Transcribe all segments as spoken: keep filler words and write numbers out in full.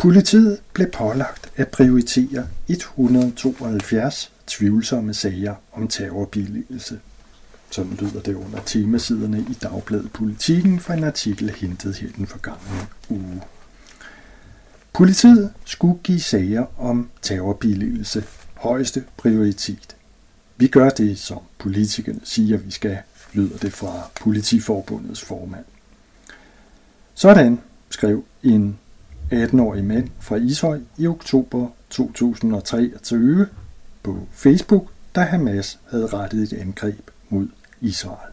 Politiet blev pålagt at prioritere et hundrede og tooghalvfjerds tvivlsomme sager om terrorbilligelse. Sådan lyder det under temasiderne i Dagbladet Politikken fra en artikel hentet her den forgangne uge. Politiet skulle give sager om terrorbilligelse højeste prioritet. Vi gør det, som politikerne siger, vi skal, lyder det fra Politiforbundets formand. Sådan skrev en atten-årig mand fra Ishøj i oktober to tusind og treogtyve på Facebook, da Hamas havde rettet et angreb mod Israel.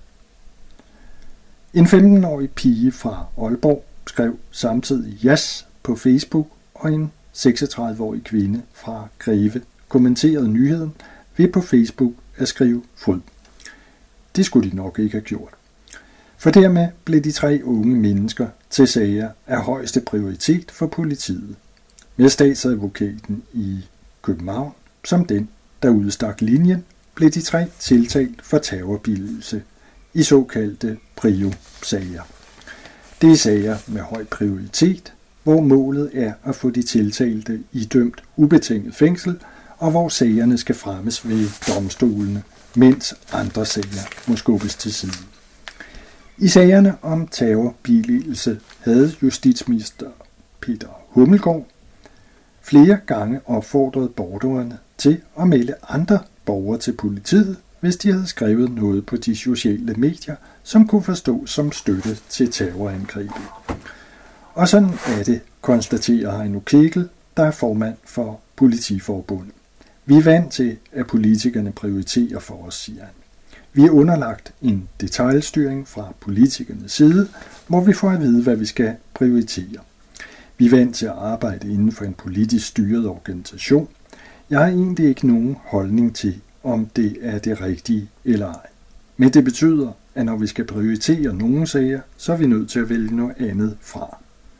En femten-årig pige fra Aalborg skrev samtidig jas på Facebook, og en seksogtredive-årig kvinde fra Greve kommenterede nyheden ved på Facebook at skrive fryd. Det skulle de nok ikke have gjort. For dermed blev de tre unge mennesker til sager af højeste prioritet for politiet, med statsadvokaten i København som den, der udstak linjen, blev de tre tiltalt for terrorbilligelse i såkaldte prio-sager. Det er sager med høj prioritet, hvor målet er at få de tiltalte idømt ubetinget fængsel, og hvor sagerne skal fremmes ved domstolene, mens andre sager må skubbes til side. I sagerne om terrorbilligelse havde justitsminister Peter Hummelgaard flere gange opfordret borgerne til at melde andre borgere til politiet, hvis de havde skrevet noget på de sociale medier, som kunne forstås som støtte til terrorangrebet. Og sådan er det, konstaterer Heino Kegel, der er formand for Politiforbundet. Vi er vant til, at politikerne prioriterer for os, siger han. Vi er underlagt en detailstyring fra politikernes side, hvor vi får at vide, hvad vi skal prioritere. Vi er vant til at arbejde inden for en politisk styret organisation. Jeg har egentlig ikke nogen holdning til, om det er det rigtige eller ej. Men det betyder, at når vi skal prioritere nogle sager, så er vi nødt til at vælge noget andet fra.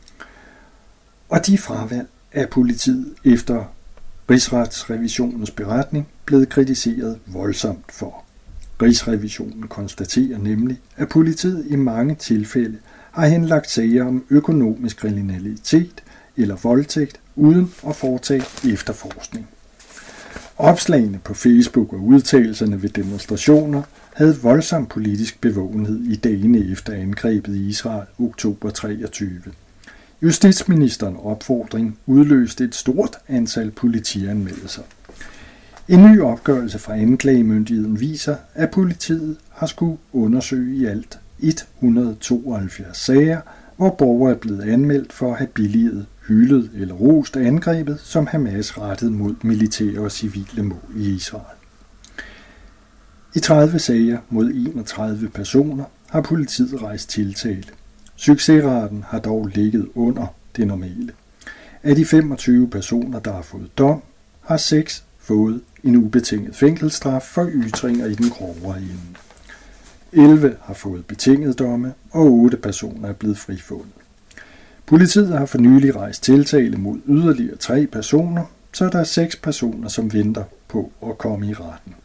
Og de fravalg er politiet efter Rigsretsrevisionens beretning blevet kritiseret voldsomt for. Rigsrevisionen konstaterer nemlig, at politiet i mange tilfælde har henlagt sager om økonomisk kriminalitet eller voldtægt uden at foretage efterforskning. Opslagene på Facebook og udtalelserne ved demonstrationer havde voldsom politisk bevågenhed i dagene efter angrebet i Israel oktober treogtyve. Justitsministerens opfordring udløste et stort antal politianmeldelser. En ny opgørelse fra anklagemyndigheden viser, at politiet har skulle undersøge i alt et hundrede og tooghalvfjerds sager, hvor borgere er blevet anmeldt for at have billiget, hyldet eller rost angrebet, som Hamas rettede mod militære og civile mål i Israel. I tredive sager mod enogtredive personer har politiet rejst tiltale. Succesraten har dog ligget under det normale. Af de femogtyve personer, der har fået dom, har seks fået en ubetinget fængselsstraf for ytringer i den grovere ende. elleve har fået betinget domme, og otte personer er blevet frifundet. Politiet har for nylig rejst tiltale mod yderligere tre personer, så der er seks personer, som venter på at komme i retten.